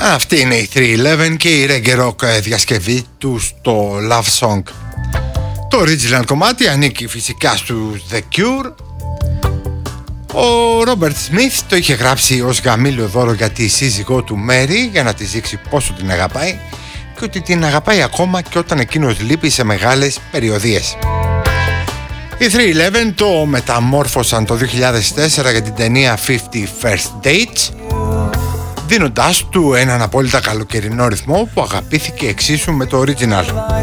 Αυτή είναι η 311 και η reggae rock διασκευή του στο Love Song. Το original κομμάτι ανήκει φυσικά στους The Cure. Ο Ρόμπερτ Σμιθ το είχε γράψει ως γαμήλιο δώρο για τη σύζυγό του Μέρι, για να της δείξει πόσο την αγαπάει και ότι την αγαπάει ακόμα και όταν εκείνος λείπει σε μεγάλες περιοδίες. Οι 311 το μεταμόρφωσαν το 2004 για την ταινία 50 First Dates, δίνοντάς του έναν απόλυτα καλοκαιρινό ρυθμό που αγαπήθηκε εξίσου με το original.